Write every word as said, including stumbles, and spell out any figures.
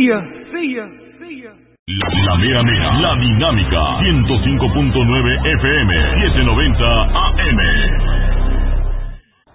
See ya. See ya. See ya. La, la mea mea, la dinámica, ciento cinco punto nueve F M, setecientos noventa